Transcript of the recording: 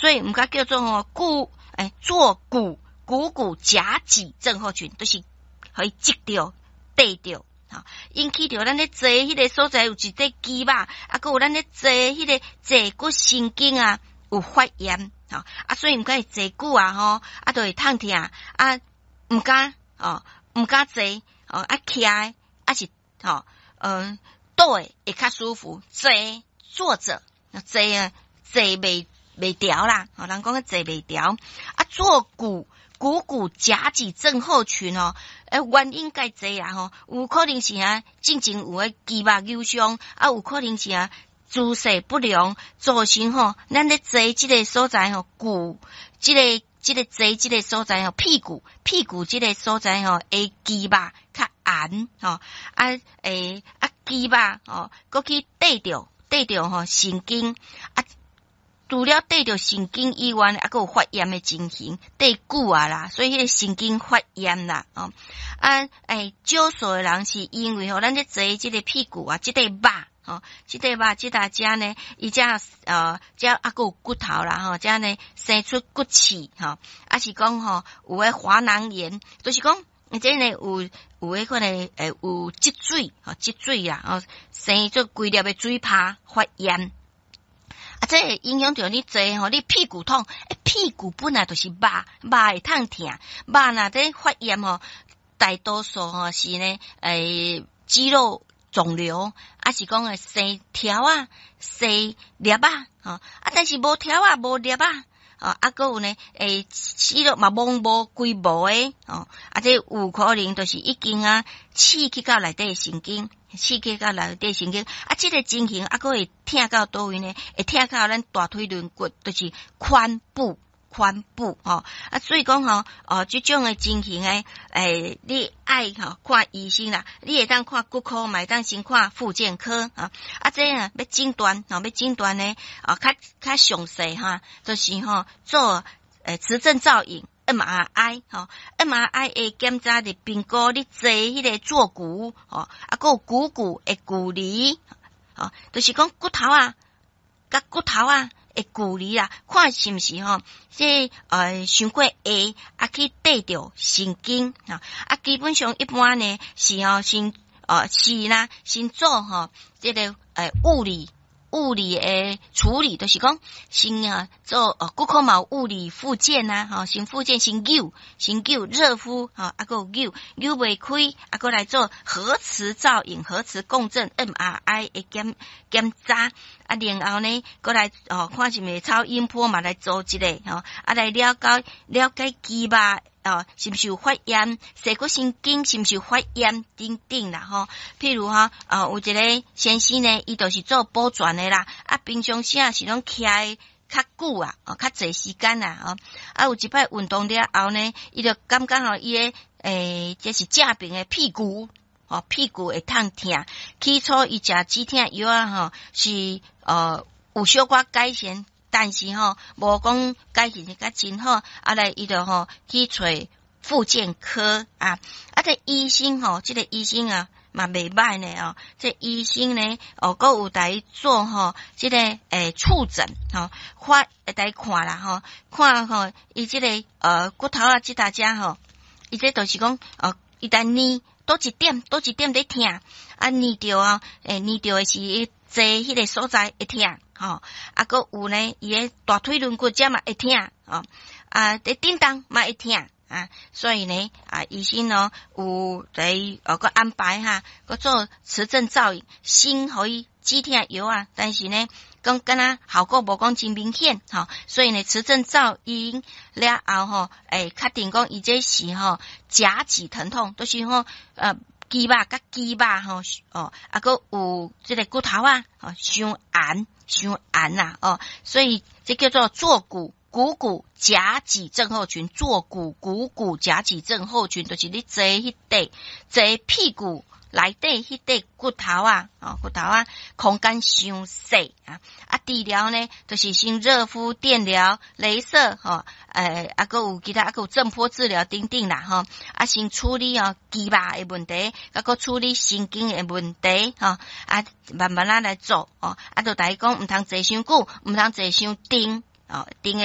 所以毋甲叫做坐股夹脊症候群，就是可以击着、对着。引起着咱咧坐迄个所在有一块肌肉，还有咱咧坐迄个坐骨神经啊有发炎，所以毋敢坐久啊就会痛痛毋敢坐徛的是倒会较舒服，坐着坐袂调啦，人讲坐袂调坐股夹脊症候群原因介济有可能是进前有诶肌肉扭伤有可能是姿势不良造成咱咧坐即个所在股即个坐即个所在屁股即个所在诶肌肉较硬肌肉搁去对着神经除了对着神经以外，还有发炎的情形，对久啦，所以迄个神经发炎啦，少数的人是因为咱咧坐即个屁股即个肉，即个肉即大家呢，伊遮还有骨头啦，遮呢生出骨刺，是讲有诶滑囊炎，就是讲这呢有诶可能有积水啦，生出规粒诶水泡发炎。这会影响到你坐你屁股痛，屁股本来就是肉会痛痛，肉若在发炎大多数是呢肌肉肿瘤，是讲生条生粒但是无条无粒还有呢肌肉嘛无规模诶这有可能就是已经刺激到内底神经。这个情形还佫会疼到倒位呢？会疼到咱大腿轮骨，就是髋部所以讲这种的情形你爱看医生啦，你会当看骨科，嘛会当先看复健科这要诊断呢较详细就是做磁振造影。MRI 会检查的评估你坐迄个坐骨还有股的距离就是讲骨头甲骨头的距离啦，看是毋是这伤过下去对着神经基本上一般呢是先做这个物理的处理，就是讲先做骨科嘛物理复健先复健先灸热敷还有灸袂开还来做核磁造影核磁共振 MRI 的检查然后呢过来看是咪超音波嘛来做一个来了解肌肉是不是有发炎，坐骨神经是不是有发炎等等啦譬如有一个先生呢，伊就是做保全的啦，平常时是拢徛较久较侪时间有一摆运动了后呢，伊就感觉伊这是正病的屁股会痛痛，起初伊食止痛药是有小可改善。但是无讲改善得真好，来伊就去找复健科这医生这个医生嘛袂歹呢这医生呢还有来做这个触诊来看啦看伊这个骨头这大家伊这就是讲伊在捏多一点在疼捏着捏着的是坐迄个所在会疼还有呢伊的大腿轮骨遮嘛会疼在叮当嘛会疼所以呢医生有来个安排个做磁振造影，先互伊止痛药但是呢敢若效果无讲真明显所以呢磁振造影了后确定讲伊这是夹脊疼痛，都是肌肉甲肌肉还佫有这个骨头伤硬啦所以这叫做坐股夹脊症候群，坐股夹脊症候群，就是你坐迄块坐屁股内底迄块骨头空间伤细治疗呢就是先热敷、电疗、雷射还有其他还有震波治疗等等啦先处理肌肉的问题，还有处理神经的问题慢慢来做就大家讲毋通坐伤久，毋通坐伤长